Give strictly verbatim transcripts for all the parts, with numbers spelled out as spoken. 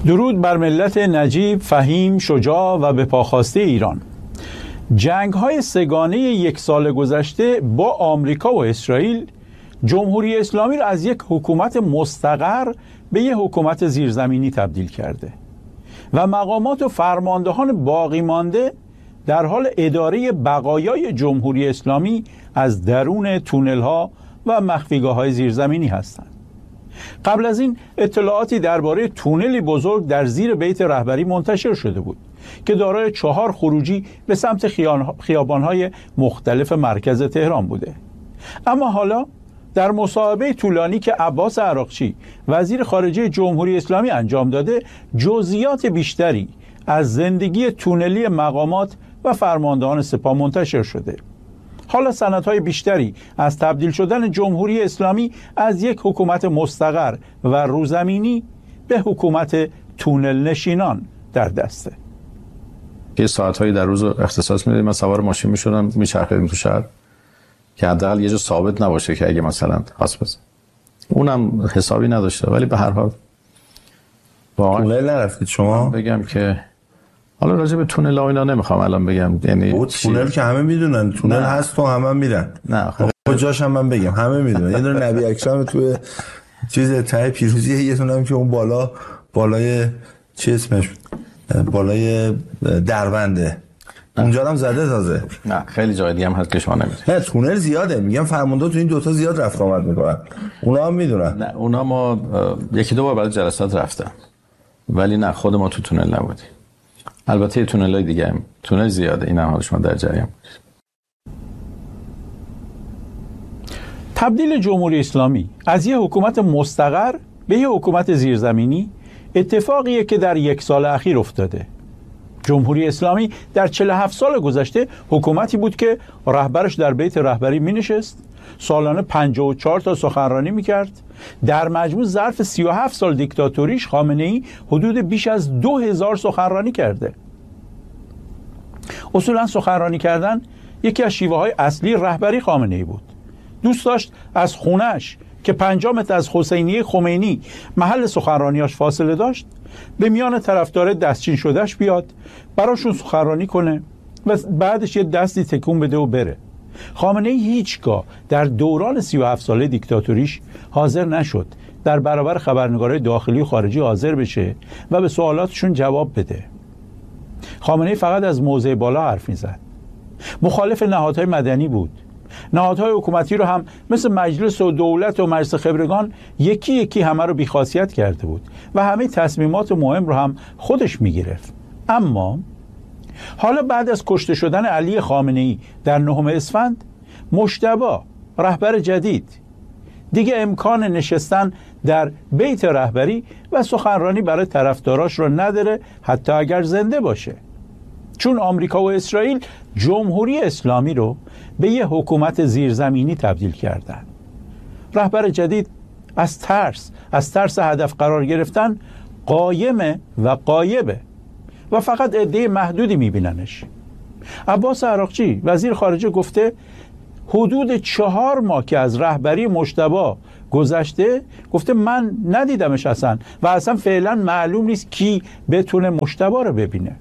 درود بر ملت نجیب، فهیم، شجاع و به پاخواسته ایران. جنگ‌های سگانه یک سال گذشته با آمریکا و اسرائیل جمهوری اسلامی را از یک حکومت مستقر به یک حکومت زیرزمینی تبدیل کرده و مقامات و فرماندهان باقی مانده در حال اداره بقایای جمهوری اسلامی از درون تونل‌ها و مخفیگاه‌های زیرزمینی هستند. قبل از این اطلاعاتی درباره تونلی بزرگ در زیر بیت رهبری منتشر شده بود که دارای چهار خروجی به سمت خیابان‌های مختلف مرکز تهران بوده. اما حالا در مصاحبه طولانی که عباس عراقچی وزیر خارجه جمهوری اسلامی انجام داده، جزئیات بیشتری از زندگی تونلی مقامات و فرماندهان سپاه منتشر شده. حالا سندهای بیشتری از تبدیل شدن جمهوری اسلامی از یک حکومت مستقر و روزمینی به حکومت تونل نشینان در دسته. یه ساعت‌هایی در روز اختصاص می‌دیم، من سوار ماشین می‌شدم می‌چرخیدیم تو شهر که حداقل یه جا ثابت نباشه که اگه مثلا خاص بزن. اونم حسابی نداشته، ولی به هر حال واقعا تونل نرفتید شما؟ بگم که حالا راجع به تونل ها اینا نمیخوام الان بگم، یعنی تونل که همه میدونن تونل نه. هست تو همه میرن. نه خب کجاش هم من بگم همه میدونن. یه دونه نبی اکرم تو چیز ته پیروزی، یه دونه هم که اون بالا بالای چی اسمش بالای درونده اونجا هم زده تازه. نه خیلی جای دیگه هم هست که شما نمیدونید. نه تونل زیاده، میگم فرمانده تو این دوتا زیاد رفت آمد میکنن، اونا هم میدونن. نه اونا ما یکی دو بار برای جلسات رفتم، ولی نه خود ما تو تونل نبودیم. البته تونل‌های دیگه هم تونل زیاده، این هم حال شما در جریان بودید. تبدیل جمهوری اسلامی از یک حکومت مستقر به یک حکومت زیرزمینی اتفاقیه که در یک سال اخیر افتاده. جمهوری اسلامی در چهل و هفت سال گذشته حکومتی بود که رهبرش در بیت رهبری می نشست، سالانه پنجاه و چهار تا سخنرانی می کرد. در مجموع ظرف سی و هفت سال دیکتاتوریش خامنه‌ای حدود بیش از دو هزار سخنرانی کرده. اصولا سخنرانی کردن یکی از شیوه های اصلی رهبری خامنه‌ای بود. دوست داشت از خونش که پنجاه متر از حسینیه خمینی محل سخنرانیاش فاصله داشت به میان طرفدار دستچین شدهش بیاد، براشون سخنرانی کنه و بعدش یه دستی تکون بده و بره. خامنه‌ای هیچگاه در دوران سی و هفت ساله دیکتاتوریش حاضر نشد در برابر خبرنگارای داخلی و خارجی حاضر بشه و به سوالاتشون جواب بده. خامنه‌ای فقط از موضع بالا حرف میزد. مخالف نهادهای مدنی بود. نهادهای حکومتی رو هم مثل مجلس و دولت و مجلس خبرگان یکی یکی همه رو بیخاصیت کرده بود و همه تصمیمات مهم رو هم خودش میگرفت. اما حالا بعد از کشته شدن علی خامنه‌ای در نهم اسفند، مجتبی رهبر جدید دیگه امکان نشستن در بیت رهبری و سخنرانی برای طرفداراش رو نداره، حتی اگر زنده باشه، چون آمریکا و اسرائیل جمهوری اسلامی رو به یه حکومت زیرزمینی تبدیل کردن. رهبر جدید از ترس از ترس هدف قرار گرفتن قایمه و غایبه و فقط عده محدودی میبیننش. عباس عراقچی وزیر خارجه گفته حدود چهار ماه که از رهبری مجتبی گذشته، گفته من ندیدمش اصلا و اصلا فعلا معلوم نیست کی بتونه مجتبی رو ببینه.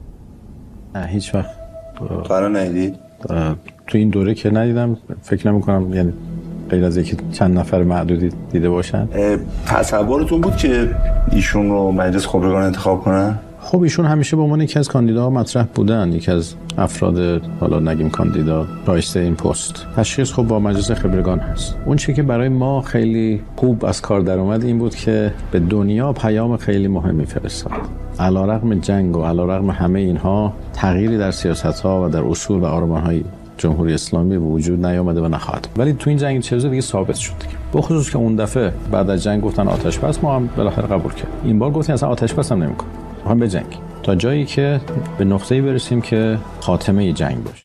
نه هیچ وقت قرار ندید؟ تو این دوره که ندیدم، فکر نمی کنم، یعنی غیر از یکی چند نفر معدودی دیده باشن. تصورتون بود که ایشون رو مجلس خبرگان انتخاب کنن؟ خب ایشون همیشه به عنوان یکی از کاندیداها مطرح بودن، یکی از افراد حالا نگیم کاندیدا رایسته این پست. تشخیص خب با مجلس خبرگان هست. اون چیزی که برای ما خیلی خوب از کار در اومد این بود که به دنیا پیام خیلی مهمی فرستاد. علیرغم جنگ و علیرغم همه اینها تغییری در سیاست‌ها و در اصول و آرمان‌های جمهوری اسلامی به وجود نیامده و نخواهد. ولی تو این جنگ چه دیگه ثابت شد دیگه. به خصوص که اون دفعه بعد از جنگ گفتن آتش بس، ما هم بالاخره قبول کردیم. این بار گفتن اصلا آتش بس هم نمی‌کنیم. ما هم به جنگ تا جایی که به نقطه‌ای برسیم که خاتمه جنگ باشه.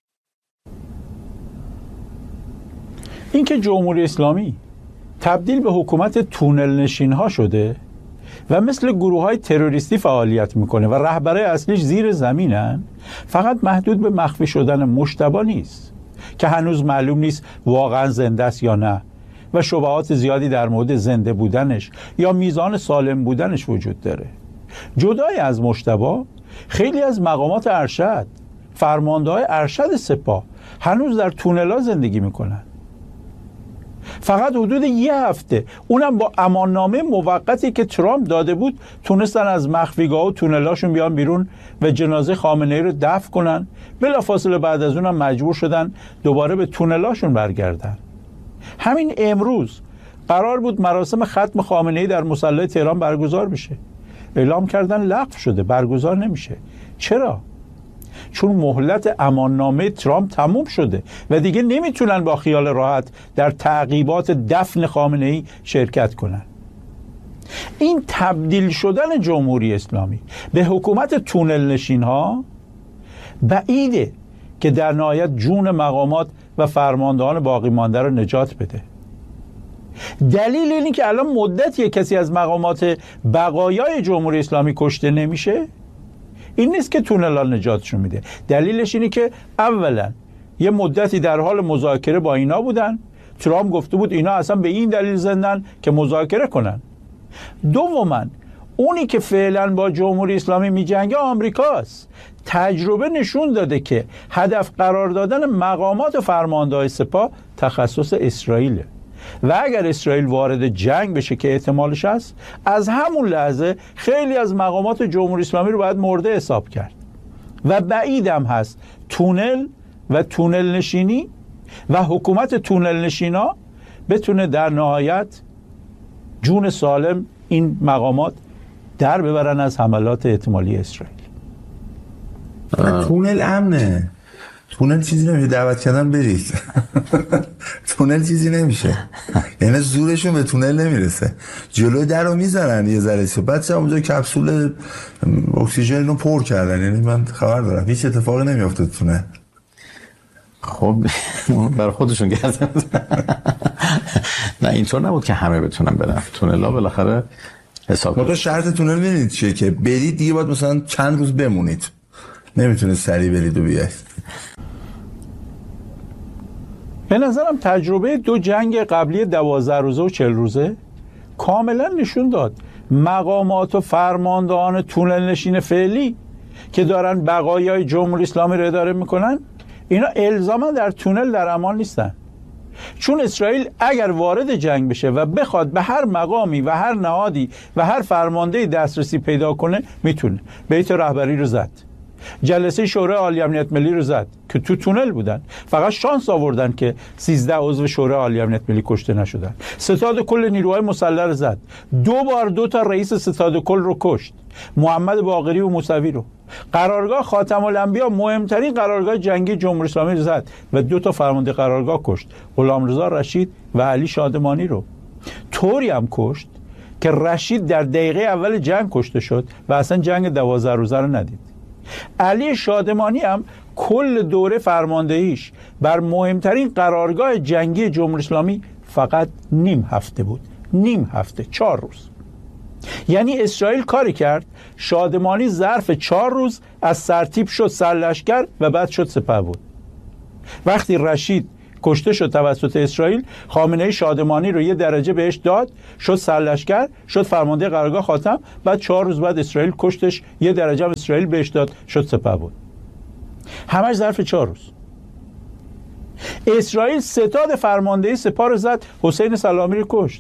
اینکه جمهوری اسلامی تبدیل به حکومت تونل نشین‌ها شده و مثل گروه‌های تروریستی فعالیت میکنه و رهبرای اصلیش زیر زمینن، فقط محدود به مخفی شدن مجتبی نیست که هنوز معلوم نیست واقعا زنده است یا نه و شبهات زیادی در مورد زنده بودنش یا میزان سالم بودنش وجود داره. جدای از مجتبی، خیلی از مقامات ارشد، فرمانده‌های ارشد سپاه هنوز در تونل‌ها زندگی میکنن. فقط حدود یه هفته، اونم با اماننامه موقتی که ترامپ داده بود، تونستن از مخفیگاه و تونلاشون بیان بیرون و جنازه خامنه‌ای رو دفن کنن. بلافاصله بعد از اونم مجبور شدن دوباره به تونلاشون برگردن. همین امروز قرار بود مراسم ختم خامنه‌ای در مصلی تهران برگزار بشه، اعلام کردن لغو شده، برگزار نمیشه. چرا؟ چون مهلت اماننامه ترامپ تموم شده و دیگه نمیتونن با خیال راحت در تعقیبات دفن خامنه‌ای شرکت کنن. این تبدیل شدن جمهوری اسلامی به حکومت تونل نشین ها بعیده که در نهایت جون مقامات و فرماندهان باقی مانده رو نجات بده. دلیل اینی که الان مدتیه کسی از مقامات بقایای جمهوری اسلامی کشته نمیشه این نیست که تونل ها نجاتشون میده. دلیلش اینی که اولا یه مدتی در حال مذاکره با اینا بودن، ترامپ گفته بود اینا اصلا به این دلیل زندن که مذاکره کنن. دوما اونی که فعلا با جمهوری اسلامی میجنگه آمریکاست. تجربه نشون داده که هدف قرار دادن مقامات و فرمانده‌های سپاه تخصص اسرائیله و اگر اسرائیل وارد جنگ بشه که احتمالش هست، از همون لحظه خیلی از مقامات جمهوری اسلامی رو باید مرده حساب کرد و بعیدم هست تونل و تونل نشینی و حکومت تونل نشینا بتونه در نهایت جون سالم این مقامات در ببرن از حملات احتمالی اسرائیل. تونل امنه، تونل چیزی نمیشه، دعوت کردن برید. تونل چیزی نمیشه، یعنی زورشون به تونل نمیرسه. جلوی در رو میزنن یه ذره، بعد چه اونجا کپسول اکسیژن رو پر کردن، یعنی من خبر دارم هیچ اتفاقی نمیافته تو تونل. خب برای خودشون گردن. نه اینطور نبود که همه بتونن برن تونلا، بالاخره حساب کنید. شرط تونل میدونید چیه؟ که برید دیگه باید مثلا چند روز بمونید، نمیتونه سریع برید و بیاید. به نظرم تجربه دو جنگ قبلی دوازده روزه و چهل روزه کاملا نشون داد مقامات و فرماندهان تونل نشین فعلی که دارن بقایای جمهوری اسلامی رو اداره میکنن، اینا الزاما در تونل در امان نیستن. چون اسرائیل اگر وارد جنگ بشه و بخواد به هر مقامی و هر نهادی و هر فرماندهی دسترسی پیدا کنه، میتونه. بیت رهبری رو زد، جلسه شورای عالی امنیت ملی رو زد که تو تونل بودن، فقط شانس آوردن که سیزده عضو شورای عالی امنیت ملی کشته نشدن. ستاد کل نیروهای مسلح رو زد، دو بار دو تا رئیس ستاد کل رو کشت، محمد باقری و موسوی رو. قرارگاه خاتم الانبیا، مهمترین قرارگاه جنگی جمهوری اسلامی رو زد و دو تا فرمانده قرارگاه کشت، غلامرضا رشید و علی شادمانی رو. طوری هم کشت که رشید در دقیقه اول جنگ کشته شد و اصلا جنگ دوازده روزه رو ندید. علی شادمانی هم کل دوره فرماندهیش بر مهمترین قرارگاه جنگی جمهوری اسلامی فقط نیم هفته بود، نیم هفته، چهار روز. یعنی اسرائیل کاری کرد شادمانی ظرف چهار روز از سرتیپ شد سرلشکر و بعد شد سپهبد. وقتی رشید کشته شد توسط اسرائیل، خامنه‌ای شادمانی رو یه درجه بهش داد، شد سرلشکر، شد فرمانده قرارگاه خاتم، بعد چهار روز بعد اسرائیل کشتش، یه درجه هم اسرائیل بهش داد، شد سپهبد. همش ظرف چهار روز. اسرائیل ستاد فرماندهی سپاه رو زد، حسین سلامی رو کشت.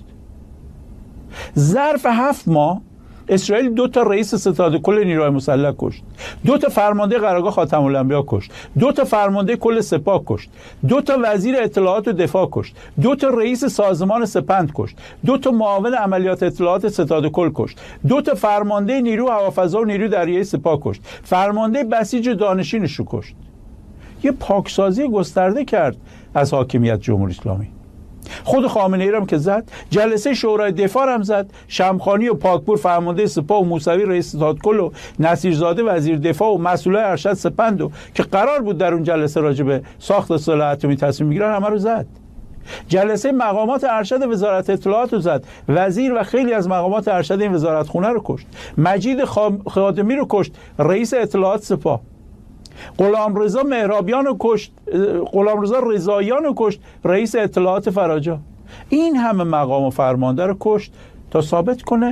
ظرف هفت ماه اسرائیل دو تا رئیس ستاد کل نیروهای مسلح کشت، دو تا فرمانده قرارگاه خاتم الانبیا کشت، دو تا فرمانده کل سپاه کشت، دو تا وزیر اطلاعات و دفاع کشت، دو تا رئیس سازمان سپند کشت، دو تا معاون عملیات اطلاعات ستاد کل کشت، دو تا فرمانده نیرو هوافضا و نیرو دریایی سپاه کشت، فرمانده بسیج دانشینش رو کشت. یه پاکسازی گسترده کرد از حاکمیت جمهوری اسلامی. خود خامنه‌ای هم که زد، جلسه شورای دفاع هم زد، شمخانی و پاکپور فرمانده سپاه و موسوی رئیس ستادکل و نصیرزاده وزیر دفاع و مسئولای ارشد سپند و که قرار بود در اون جلسه راجع به ساخت سلاح اتمی تصمیم بگیرن همه رو زد. جلسه مقامات ارشد وزارت اطلاعات رو زد، وزیر و خیلی از مقامات ارشد این وزارت خونه رو کشت، مجید خادمی رو کشت، رئیس اطلاعات سپاه، غلامرضا مهرابیان رو کشت، غلامرضا رضاییان رو کشت، رئیس اطلاعات فراجا. این همه مقام و فرمانده رو کشت تا ثابت کنه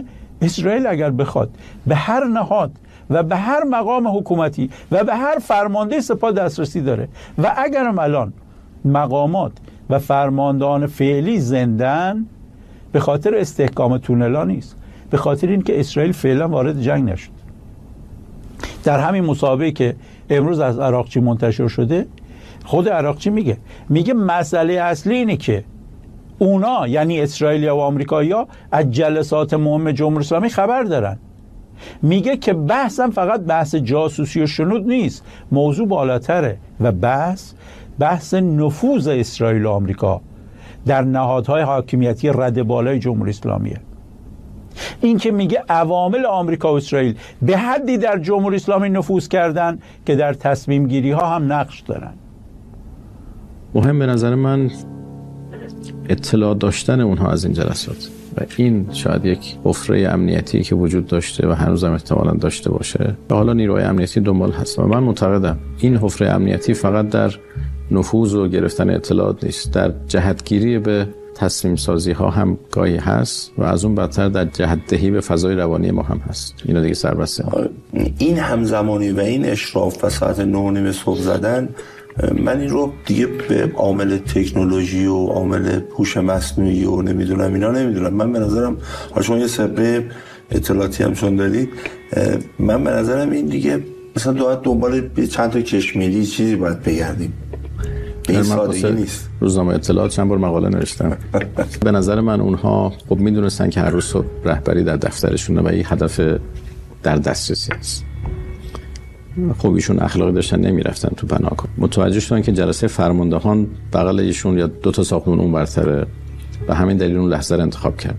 اسرائیل اگر بخواد به هر نهاد و به هر مقام حکومتی و به هر فرمانده سپاه دسترسی داره و اگرم الان مقامات و فرماندهان فعلی زندن، به خاطر استحکام تونلا نیست، به خاطر اینکه اسرائیل فعلا وارد جنگ نشد. در همین مسابقه که امروز از عراقچی منتشر شده، خود عراقچی میگه میگه مسئله اصلی اینه که اونا یعنی اسرائیلیا و آمریکایی‌ها از جلسات مهم جمهوری اسلامی خبر دارن. میگه که بحثم فقط بحث جاسوسی و شنود نیست، موضوع بالاتره و بحث بحث نفوذ اسرائیل و آمریکا در نهادهای حاکمیتی رده بالای جمهوری اسلامیه. این که میگه عوامل آمریکا و اسرائیل به حدی در جمهوری اسلامی نفوذ کردن که در تصمیم گیری ها هم نقش دارن. مهم به نظر من اطلاع داشتن اونها از این جلسات و این شاید یک حفره امنیتی که وجود داشته و هنوز هم احتمالاً داشته باشه و حالا نیروهای امنیتی دنبال هست و من معتقدم این حفره امنیتی فقط در نفوذ و گرفتن اطلاعات نیست، در جهتگیری به تصمیم سازی ها هم گاهی هست و از اون بدتر در جهت دهی به فضای روانی ما هم هست. اینا دیگه سربسته. این همزمانی و این اشراف و ساعت نه و نیم صبح زدن، من این رو دیگه به عامل تکنولوژی و عامل هوش مصنوعی و نمیدونم اینا نمیدونم. من به نظرم حالا شما یه سابقه اطلاعاتی هم چون دارید، من به نظرم این دیگه مثلا باید دنبال چند تا کشمیری چیزی باید بگردیم. به این سادگی نیست. روزنامه اطلاعات چند بار مقاله نوشتم. به نظر من اونها خب میدونستن که هر روز صبح رهبری در دفترشونه و این هدف در دسترسی است. خب ایشون اخلاقی داشتن نمیرفتن تو پناهگاه. متوجه شدن که جلسه فرماندهان بغل ایشون یا دو تا ساختمون اون برتره و همین دلیل اون لحظه رو انتخاب کرد.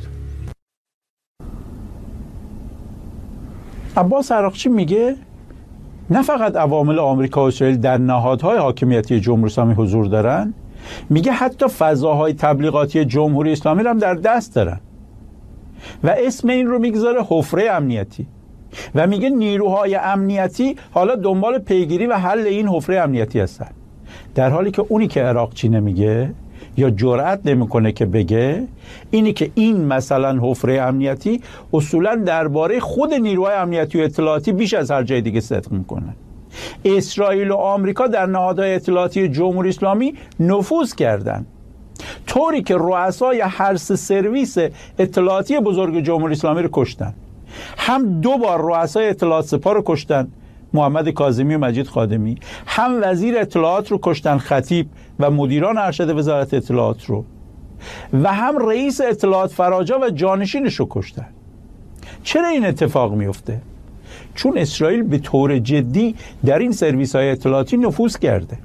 عباس عراقچی میگه نه فقط عوامل آمریکا و اسرائیل در نهادهای حاکمیتی جمهوری اسلامی حضور دارن، میگه حتی فضاهای تبلیغاتی جمهوری اسلامی رو هم در دست دارن و اسم این رو میگذاره حفره امنیتی و میگه نیروهای امنیتی حالا دنبال پیگیری و حل این حفره امنیتی هستن، در حالی که اونی که عراقچی نمیگه یا جرأت نمیکنه که بگه اینی که این مثلا حفره امنیتی اصولا درباره خود نیروهای امنیتی و اطلاعاتی بیش از هر جای دیگه صدق میکنه. اسرائیل و آمریکا در نهادهای اطلاعاتی جمهوری اسلامی نفوذ کردن، طوری که رؤسای هر سه سرویس اطلاعاتی بزرگ جمهوری اسلامی رو کشتن. هم دو بار رؤسای اطلاعات سپاه رو کشتن، محمد کاظمی و مجید خادمی، هم وزیر اطلاعات رو کشتن، خطیب و مدیران ارشد وزارت اطلاعات رو، و هم رئیس اطلاعات فراجا و جانشینش رو کشتن. چرا این اتفاق میفته؟ چون اسرائیل به طور جدی در این سرویس های اطلاعاتی نفوذ کرده.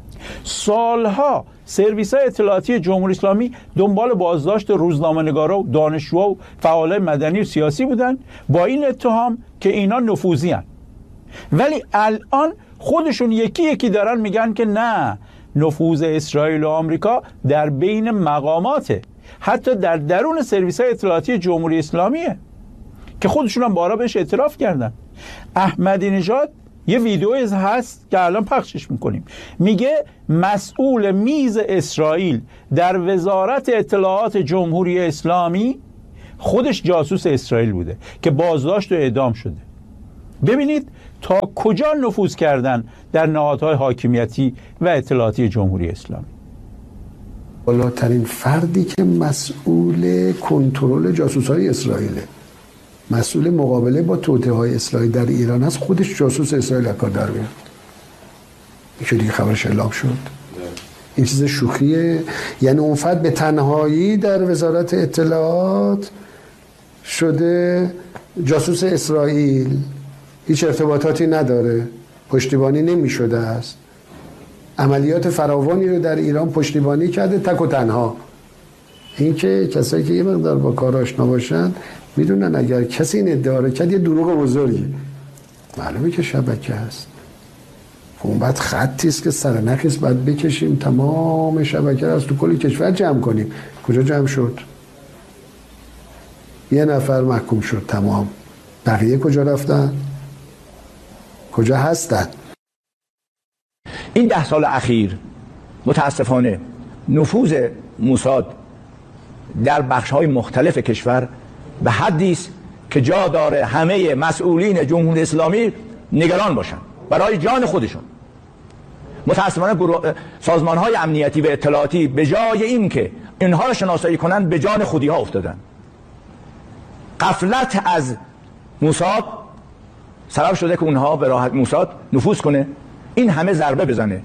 سالها سرویس های اطلاعاتی جمهوری اسلامی دنبال بازداشت روزنامه‌نگارا و دانشجوها و فعالای مدنی و سیاسی بودن با این اتهام که اینا نفوذی هن. ولی الان خودشون یکی یکی دارن میگن که نه، نفوذ اسرائیل و آمریکا در بین مقاماته، حتی در درون سرویس های اطلاعاتی جمهوری اسلامیه که خودشون هم بارا بهش اعتراف کردن. احمدی نژاد یه ویدیویی هست که الان پخشش میکنیم، میگه مسئول میز اسرائیل در وزارت اطلاعات جمهوری اسلامی خودش جاسوس اسرائیل بوده که بازداشت و اعدام شده. ببینید تا کجا نفوذ کردن در نهادهای حاکمیتی و اطلاعاتی جمهوری اسلامی. بالاترین فردی که مسئول کنترل جاسوس‌های اسرائیله، مسئول مقابله با توطئه‌های اسرائیل در ایران هست، خودش جاسوس اسرائیل کار در میاد. این که دیگه خبرش اعلام شد. این چیز شوخیه. یعنی اون فرد به تنهایی در وزارت اطلاعات شده جاسوس اسرائیل، هیچ ارتباطاتی نداره، پشتیبانی نمی شده است، عملیات فراوانی رو در ایران پشتیبانی کرده تک و تنها. این که کسایی که یه مقدار با کار آشنا باشن میدونن اگر کسی این ادعا رو کرد یه دروغ بزرگی، معلومه که شبکه هست. اون بعد خطی است که سرنخی باید بکشیم، تمام شبکه رو از تو کل کشور جمع کنیم. کجا جمع شد؟ یه نفر محکوم شد، تمام. بقیه کجا رفتن؟ کجا هستن؟ این ده سال اخیر متاسفانه نفوذ موساد در بخش‌های مختلف کشور به حدی است که جا داره همه مسئولین جمهوری اسلامی نگران باشن برای جان خودشون. متاسفانه سازمان های امنیتی و اطلاعاتی به جای این که اینها رو شناسایی کنن به جان خودی ها افتادن. غفلت از موساد سبب شده که اونها به راحت موساد نفوذ کنه، این همه ضربه بزنه.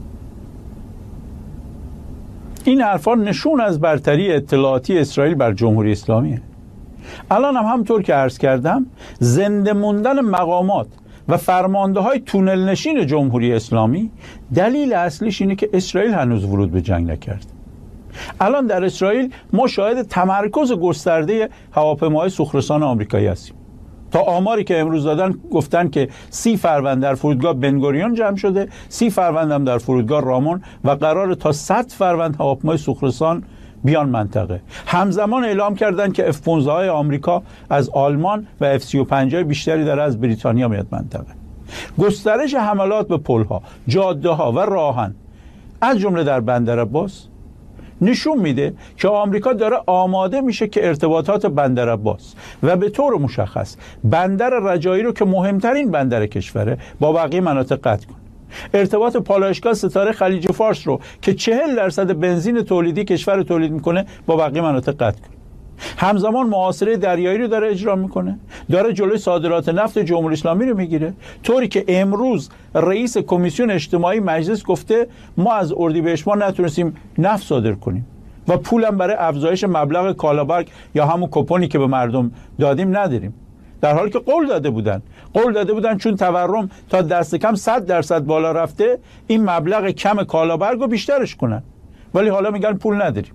این حرفا نشون از برتری اطلاعاتی اسرائیل بر جمهوری اسلامیه. الان هم همطور که عرض کردم زنده موندن مقامات و فرمانده های تونل نشین جمهوری اسلامی دلیل اصلیش اینه که اسرائیل هنوز ورود به جنگ نکرد. الان در اسرائیل ما شاهد تمرکز گسترده هواپیماهای سوخت‌رسان آمریکایی هستیم. تا آماری که امروز دادن گفتن که سی فروند در فرودگاه بنگوریون جمع شده، سی فروند هم در فرودگاه رامون و قرار تا صد فروند هواپیمای سوخت‌رسان بیان منطقه. همزمان اعلام کردن که اف پانزده های آمریکا از آلمان و اف سی و پنج بیشتری داره از بریتانیا میاد منطقه. گسترش حملات به پل‌ها، جاده‌ها و راهن از جمله در بندر عباس نشون میده که آمریکا داره آماده میشه که ارتباطات بندر عباس و به طور مشخص بندر رجایی رو که مهمترین بندر کشوره با بقیه مناطق قطع کنه. ارتباط پالایشگاه ستاره خلیج فارس رو که چهل درصد بنزین تولیدی کشور تولید میکنه با بقیه مناطق قطع کنه. همزمان محاصره دریایی رو داره اجرا میکنه، داره جلوی صادرات نفت جمهوری اسلامی رو میگیره، طوری که امروز رئیس کمیسیون اجتماعی مجلس گفته ما از اردیبهشت ما نتونستیم نفت صادر کنیم و پولم برای افزایش مبلغ کالابرگ یا همون کوپونی که به مردم دادیم نداریم، در حالی که قول داده بودن قول داده بودن چون تورم تا دست کم صد درصد بالا رفته این مبلغ کم کالابرگ رو بیشترش کنن، ولی حالا میگن پول نداریم.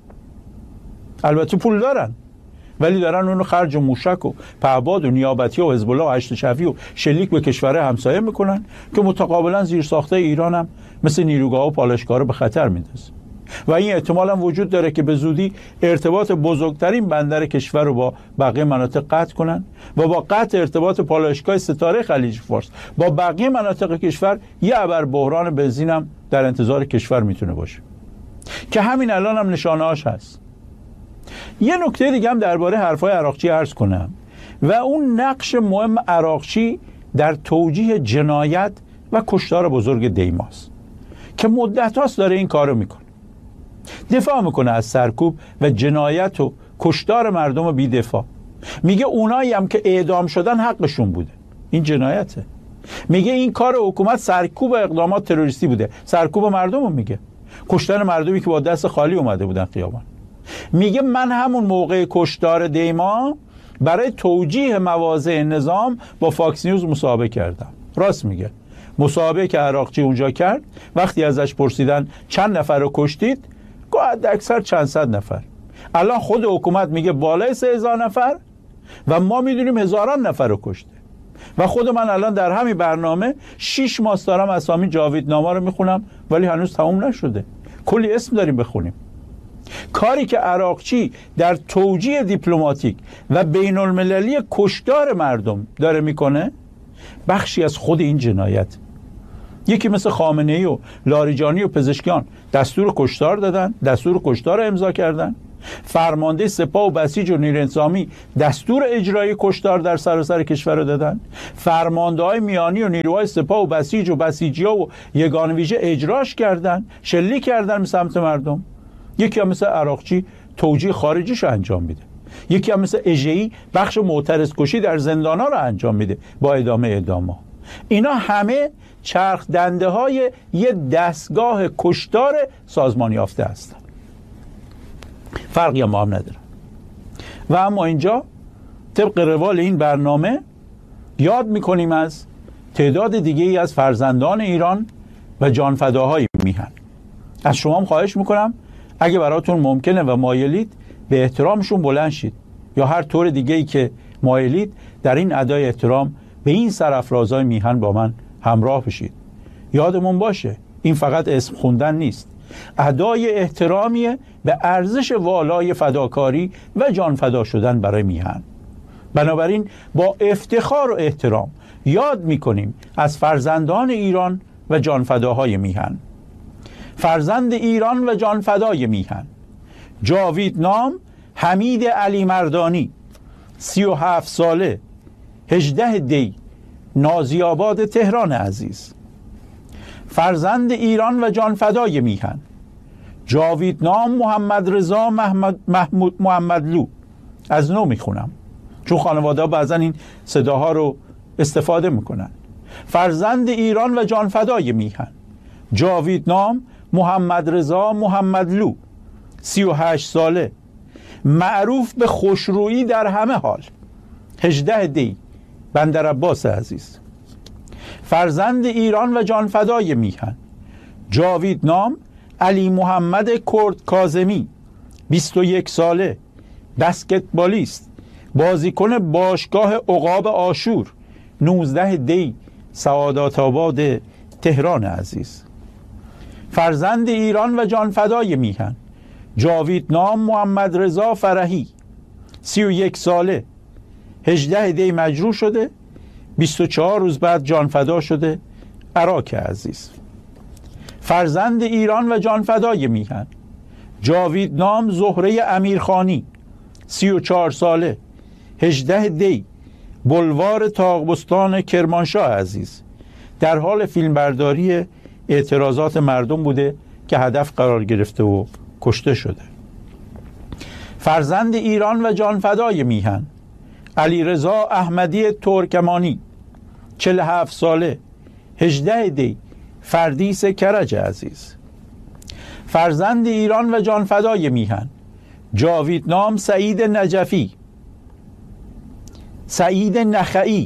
البته پول دارن ولی دارن اونو خرج موشک و پهباد و نیابتی و حزب الله و هشت شفی و شلیک به کشور همسایه میکنن که متقابلا زیر ساخته ایران هم مثل نیروگاه و پالایشگاه رو به خطر میندازه و این احتمال هم وجود داره که به زودی ارتباط بزرگترین بندر کشور رو با بقیه مناطق قطع کنن و با قطع ارتباط پالایشگاه ستاره خلیج فارس با بقیه مناطق کشور یه ابر بحران بنزین هم در انتظار کشور میتونه باشه که همین الان هم نشانه‌هاش هست. یه نکته دیگه هم درباره حرفای عراقچی عرض کنم و اون نقش مهم عراقچی در توجیه جنایت و کشتار بزرگ دیماست که مدت هاست داره این کارو میکنه، دفاع میکنه از سرکوب و جنایت و کشتار مردم بی دفاع. میگه اونایی هم که اعدام شدن حقشون بوده، این جنایته. میگه این کار حکومت سرکوب و اقدامات تروریستی بوده، سرکوب مردم رو میگه، کشتن مردمی که با دست خالی اومده بودن خیابان. میگه من همون موقع کشتار دیما برای توجیه مواضع نظام با فاکس نیوز مصاحبه کردم. راست میگه، مصاحبه که عراقچی اونجا کرد وقتی ازش پرسیدن چند نفر رو کشتید گفت حد اکثر چند صد نفر. الان خود حکومت میگه بالای سه هزار نفر و ما میدونیم هزاران نفر رو کشته و خود من الان در همین برنامه شیش ماه دارم اسامی جاویدنامه رو میخونم ولی هنوز تموم نشده، کلی اسم داریم بخونیم. کاری که عراقچی در توجیه دیپلماتیک و بین المللی کشتار مردم داره میکنه بخشی از خود این جنایت. یکی مثل خامنه‌ای و لاریجانی و پزشکیان دستور کشتار دادن، دستور کشتار امضا کردن. فرمانده سپاه و بسیج و نیروی انتظامی دستور اجرایی کشتار در سراسر کشور رو دادن. فرمانده های میانی و نیروهای سپاه و بسیج و بسیجیا و یگان ویژه اجراش کردن، شلیک کردن به سمت مردم. یکی هم مثل عراقچی توجیه خارجیش رو انجام میده، یکی هم مثل اژه‌ای بخش معترض کشی در زندان‌ها رو انجام میده با ادامه اعدام‌ها. اینا همه چرخ دنده های یه دستگاه کشتار سازمان یافته هستن، فرقی هم با هم ندارن. و اما اینجا طبق روال این برنامه یاد میکنیم از تعداد دیگه ای از فرزندان ایران و جانفداهای میهن. از شما هم خواهش میکنم اگه براتون ممکنه و مایلید به احترامشون بلند شید یا هر طور دیگه ای که مایلید در این ادای احترام به این سرافرازای میهن با من همراه بشید. یادمون باشه این فقط اسم خوندن نیست، ادای احترامیه به ارزش والای فداکاری و جان فدا شدن برای میهن. بنابراین با افتخار و احترام یاد میکنیم از فرزندان ایران و جان فداهای میهن. فرزند ایران و جان فدای میهن: جاوید نام حمید علی مردانی، سی و هفت ساله هجده دی نازی آباد تهران عزیز. فرزند ایران و جانفدای میهن جاویدنام محمد رضا محمد محمود محمدلو. از نو میخونم چون خانواده ها بعضا این صداها رو استفاده میکنن. فرزند ایران و جانفدای میهن جاویدنام محمد رضا محمدلو، سی و هشت ساله، معروف به خوشرویی در همه حال، هجده دی بندر عباس عزیز. فرزند ایران و جانفدای میهن جاویدنام علی محمد کرد کاظمی، بیست و یک ساله، بسکتبالیست، بازیکن باشگاه عقاب آشور، نوزده دی سعادت آباد تهران عزیز. فرزند ایران و جانفدای میهن جاویدنام محمد رضا فرحی، سی و یک ساله، هجده دی مجروح شده، بیست و چهار روز بعد جانفدا شده عراق عزیز. فرزند ایران و جانفدای میهن جاویدنام زهره امیرخانی، سی و چهار ساله، هجده دی بلوار تاغبستان کرمانشاه عزیز. در حال فیلمبرداری اعتراضات مردم بوده که هدف قرار گرفته و کشته شده. فرزند ایران و جانفدای میهن علیرضا احمدی ترکمانی، چهل و هفت ساله، هجده دی فردیس کرج عزیز. فرزند ایران و جانفدای میهن جاویدنام سعید نجفی، سعید نخعی،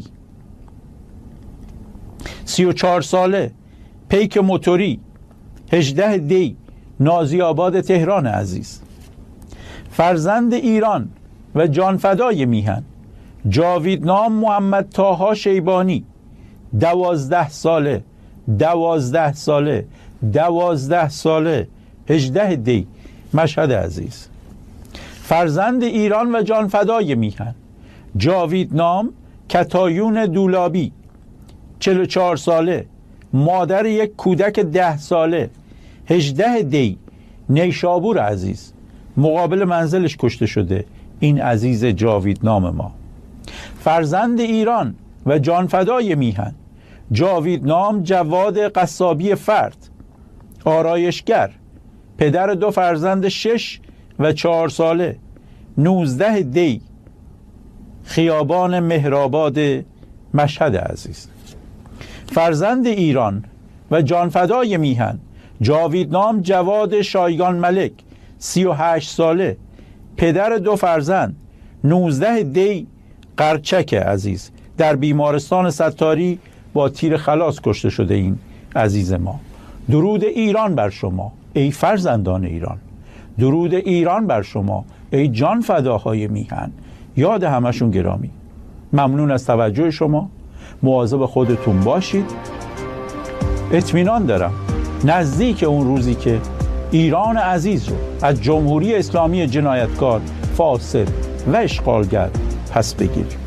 سی و چهار ساله، پیک موتوری، هجده دی نازی آباد تهران عزیز. فرزند ایران و جانفدای میهن جاویدنام محمد طاها شیبانی، دوازده ساله، دوازده ساله، دوازده ساله، هجده دی مشهد عزیز. فرزند ایران و جانفدای میهن جاویدنام کتایون دولابی، چهل و چهار ساله، مادر یک کودک ده ساله، هجده دی نیشابور عزیز. مقابل منزلش کشته شده این عزیز جاویدنام ما. فرزند ایران و جانفدای میهن جاویدنام جواد قصابی فرد، آرایشگر، پدر دو فرزند شش و چهار ساله، نوزده دی خیابان مهرآباد مشهد عزیز. فرزند ایران و جانفدای میهن جاویدنام جواد شایگان ملک، سی و هشت ساله، پدر دو فرزند، نوزده دی قرچک عزیز. در بیمارستان ستاری با تیر خلاص کشته شده این عزیز ما. درود ایران بر شما ای فرزندان ایران، درود ایران بر شما ای جان فداهای میهن. یاد همشون گرامی. ممنون از توجه شما. مواظب خودتون باشید. اطمینان دارم نزدیک اون روزی که ایران عزیز رو از جمهوری اسلامی جنایتکار، فاسد و اشغالگر پس بگیریم.